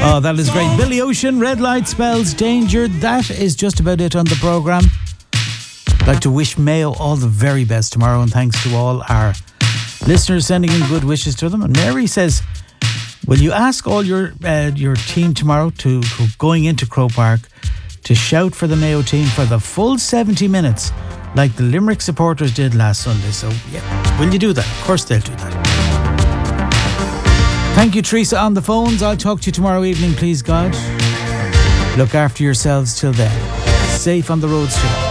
Oh, that is great. Billy Ocean, Red Light Spells Danger. That is just about it on the programme. I'd like to wish Mayo all the very best tomorrow, and thanks to all our listeners sending in good wishes to them. And Mary says, will you ask all your team tomorrow to going into Croke Park to shout for the Mayo team for the full 70 minutes like the Limerick supporters did last Sunday? So, yeah, will you do that? Of course they'll do that. Thank you, Teresa, on the phones. I'll talk to you tomorrow evening, please, God. Look after yourselves till then. Safe on the roads too.